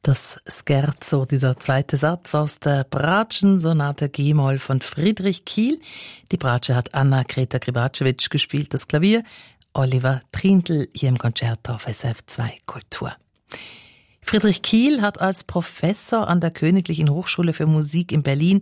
Das Scherzo, dieser zweite Satz aus der Bratschen-Sonate G-Moll von Friedrich Kiel. Die Bratsche hat Anna-Greta Gribacevic gespielt, das Klavier. Oliver Trindl hier im Konzerto auf SRF2 Kultur. Friedrich Kiel hat als Professor an der Königlichen Hochschule für Musik in Berlin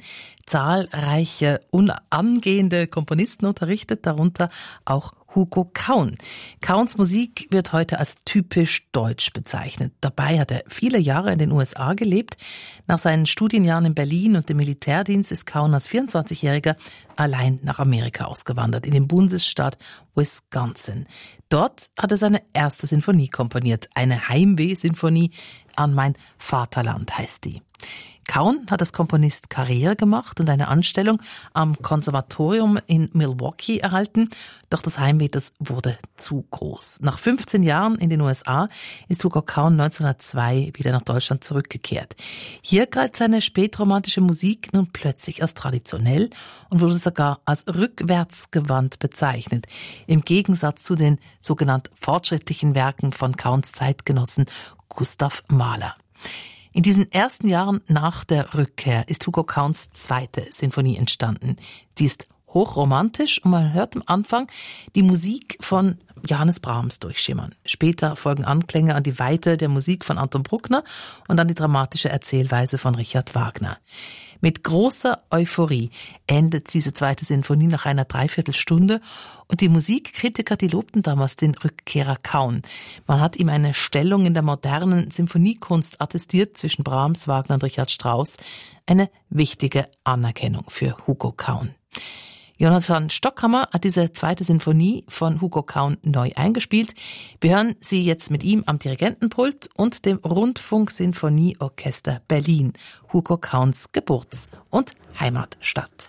zahlreiche angehende Komponisten unterrichtet, darunter auch Hugo Kaun. Kauns Musik wird heute als typisch deutsch bezeichnet. Dabei hat er viele Jahre in den USA gelebt. Nach seinen Studienjahren in Berlin und dem Militärdienst ist Kaun als 24-Jähriger allein nach Amerika ausgewandert, in den Bundesstaat Wisconsin. Dort hat er seine erste Sinfonie komponiert, eine Heimweh-Sinfonie, An mein Vaterland heißt die. Kaun hat als Komponist Karriere gemacht und eine Anstellung am Konservatorium in Milwaukee erhalten, doch das Heimweh, das wurde zu groß. Nach 15 Jahren in den USA ist Hugo Kaun 1902 wieder nach Deutschland zurückgekehrt. Hier galt seine spätromantische Musik nun plötzlich als traditionell und wurde sogar als rückwärtsgewandt bezeichnet, im Gegensatz zu den sogenannten fortschrittlichen Werken von Kauns Zeitgenossen Gustav Mahler. In diesen ersten Jahren nach der Rückkehr ist Hugo Kauns zweite Sinfonie entstanden. Die ist hochromantisch und man hört am Anfang die Musik von Johannes Brahms durchschimmern. Später folgen Anklänge an die Weite der Musik von Anton Bruckner und an die dramatische Erzählweise von Richard Wagner. Mit großer Euphorie endet diese zweite Sinfonie nach einer Dreiviertelstunde und die Musikkritiker, die lobten damals den Rückkehrer Kaun. Man hat ihm eine Stellung in der modernen Symphoniekunst attestiert zwischen Brahms, Wagner und Richard Strauss. Eine wichtige Anerkennung für Hugo Kaun. Jonathan Stockhammer hat diese zweite Sinfonie von Hugo Kaun neu eingespielt. Wir hören sie jetzt mit ihm am Dirigentenpult und dem Rundfunksinfonieorchester Berlin, Hugo Kauns Geburts- und Heimatstadt.